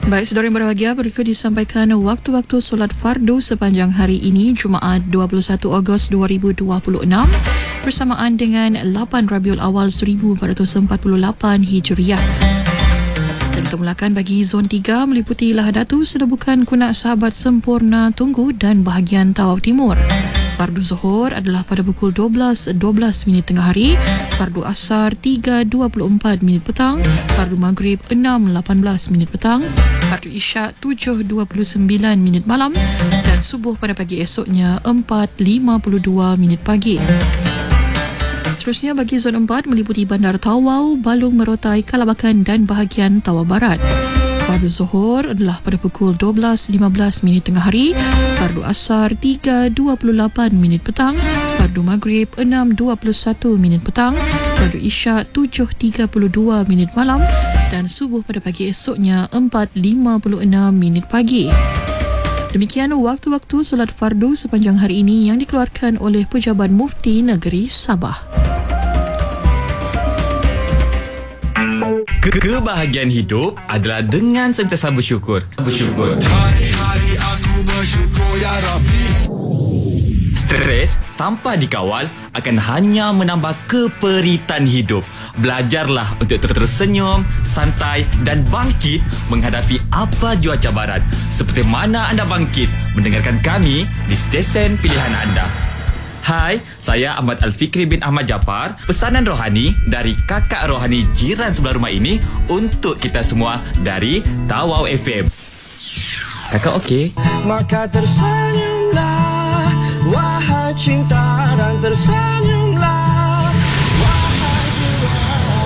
Baik, saudara yang berbahagia, berikut disampaikan waktu-waktu solat fardu sepanjang hari ini, Jumaat 21 Ogos 2026 bersamaan dengan 8 Rabiul Awal 1448 Hijriah. Dan kita mulakan bagi zon 3 meliputi Lahadatu, Sedabukan, Kunak, Sahabat, Sempurna, Tunggu dan bahagian Tawau Timur. Fardu Zuhur adalah pada pukul 12.12 tengah hari, Fardu Asar 3.24 petang, Fardu Maghrib 6.18 petang, Fardu Isyak 7.29 malam dan Subuh pada pagi esoknya 4.52 pagi. Seterusnya bagi zon 4 meliputi Bandar Tawau, Balung, Merotai, Kalabakan dan bahagian Tawau Barat. Fardu Zuhur adalah pada pukul 12.15 tengah hari, Fardu Asar 3.28 petang, Fardu Maghrib 6.21 petang, Fardu Isyak 7.32 malam dan Subuh pada pagi esoknya 4.56 pagi. Demikian waktu-waktu solat fardu sepanjang hari ini yang dikeluarkan oleh Pejabat Mufti Negeri Sabah. Kebahagiaan hidup adalah dengan sentiasa bersyukur. Hari-hari aku bersyukur ya Rabbi. Stres tanpa dikawal akan hanya menambah keperitan hidup. Belajarlah untuk tersenyum, santai dan bangkit menghadapi apa jua cabaran. Seperti mana anda bangkit mendengarkan kami di stesen pilihan anda. Hai, saya Ahmad Al-Fikri bin Ahmad Japar. Pesanan rohani dari kakak rohani jiran sebelah rumah ini untuk kita semua dari Tawau FM. Kakak okey? Maka tersenyumlah, wahai cinta, dan tersenyumlah, wahai jiwa.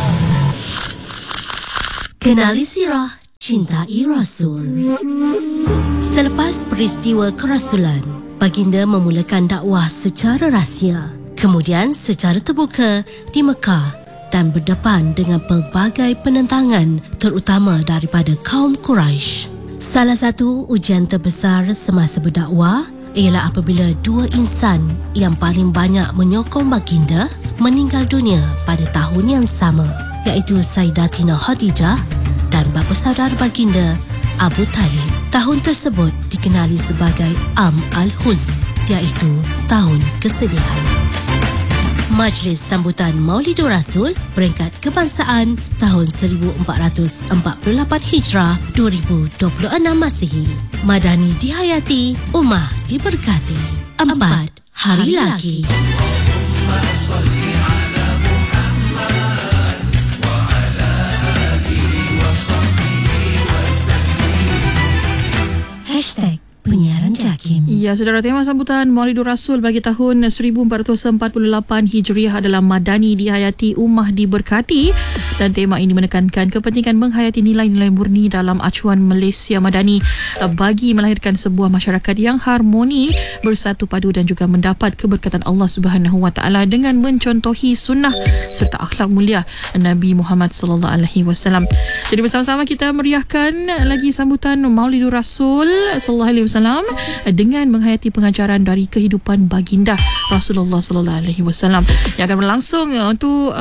Kenali sirah cintai Rasul. Selepas peristiwa kerasulan, Baginda memulakan dakwah secara rahsia, kemudian secara terbuka di Mekah dan berdepan dengan pelbagai penentangan terutama daripada kaum Quraisy. Salah satu ujian terbesar semasa berdakwah ialah apabila dua insan yang paling banyak menyokong Baginda meninggal dunia pada tahun yang sama, iaitu Sayyidatina Khadijah dan bapa saudara Baginda Abu Talib. Tahun tersebut dikenali sebagai Am Al-Huzn, iaitu tahun kesedihan. Majlis sambutan Maulidur Rasul peringkat kebangsaan tahun 1448 Hijrah 2026 Masihi. Madani dihayati, Ummah diberkati. 4 hari lagi. Penyiaran Jakim. Ya, saudara, tema sambutan Maulidur Rasul bagi tahun 1448 Hijriah adalah Madani dihayati, Ummah diberkati, dan tema ini menekankan kepentingan menghayati nilai-nilai murni dalam acuan Malaysia Madani bagi melahirkan sebuah masyarakat yang harmoni, bersatu padu dan juga mendapat keberkatan Allah Subhanahu Wa Taala dengan mencontohi sunnah serta akhlak mulia Nabi Muhammad sallallahu alaihi wasallam. Jadi bersama-sama kita meriahkan lagi sambutan Maulidur Rasul sallallahu alaihi wasallam dengan menghayati pengajaran dari kehidupan baginda Rasulullah sallallahu alaihi wasallam yang akan berlangsung untuk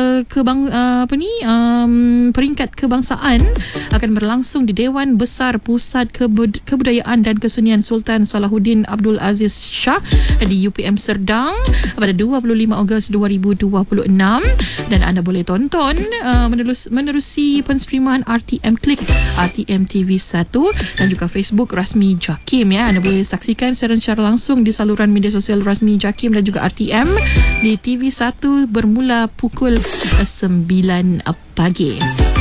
peringkat kebangsaan akan berlangsung di Dewan Besar Pusat Kebudayaan dan Kesenian Sultan Salahuddin Abdul Aziz Shah di UPM Serdang pada 25 Ogos 2026 dan anda boleh tonton menerusi penstreaman RTM Klik, RTM TV 1 dan juga Facebook rasmi Jakim ya. Anda boleh saksikan secara langsung di saluran media sosial rasmi Jakim dan juga RTM di TV 1 bermula pukul 9 pagi.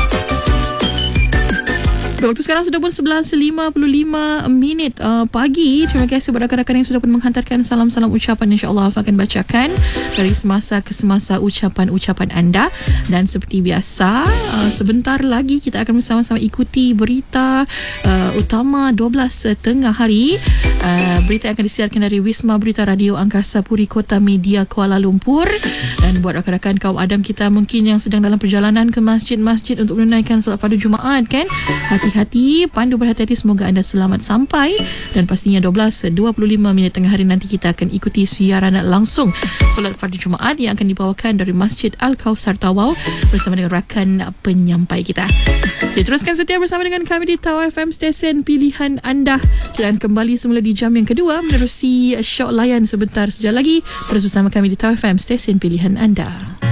Waktu sekarang sudah pun 11.55 pagi. Terima kasih kepada rakan-rakan yang sudah pun menghantarkan salam-salam ucapan. InsyaAllah akan bacakan dari semasa ke semasa ucapan-ucapan anda. Dan seperti biasa, sebentar lagi kita akan bersama-sama ikuti berita utama 12 tengah hari. Berita yang akan disiarkan dari Wisma Berita Radio Angkasa Puri Kota Media Kuala Lumpur. Dan buat rakan-rakan kaum Adam kita mungkin yang sedang dalam perjalanan ke masjid-masjid untuk menunaikan solat fardu Jumaat kan, hati berhati-hati, pandu berhati-hati, semoga anda selamat sampai. Dan pastinya 12.25 tengah hari nanti kita akan ikuti siaran langsung solat fardu Jumaat yang akan dibawakan dari Masjid Al-Kausar Tawau bersama dengan rakan penyampai kita. Okay, teruskan setia bersama dengan kami di Tawau FM, stesen pilihan anda. Kita akan kembali semula di jam yang kedua menerusi Syok Layan sebentar saja lagi. Terus bersama kami di Tawau FM, stesen pilihan anda.